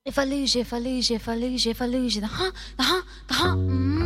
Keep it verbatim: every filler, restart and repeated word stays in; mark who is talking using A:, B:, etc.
A: If I lose you, if I lose you, if I lose you, if I lose you, the huh, the huh, the huh. Mm.